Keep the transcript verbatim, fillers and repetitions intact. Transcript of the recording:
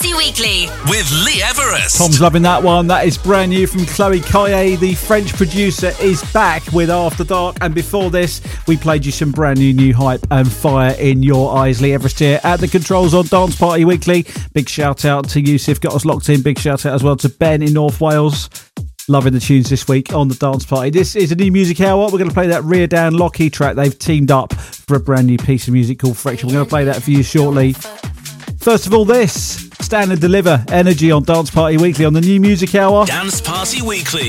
Party Weekly with Lee Everest. Tom's loving that one. That is brand new from Chloe Coye. The French producer is back with After Dark. And before this, we played you some brand new new hype and Fire in Your Eyes. Lee Everest here at the controls on Dance Party Weekly. Big shout out to Yusuf, got us locked in. Big shout out as well to Ben in North Wales. Loving the tunes this week on the Dance Party. This is a new music hour. We're going to play that Rear Down Lockie track. They've teamed up for a brand new piece of music called Friction. We're going to play that for you shortly. First of all, this Stand and Deliver, Energy on Dance Party Weekly on the new music hour. Dance Party Weekly.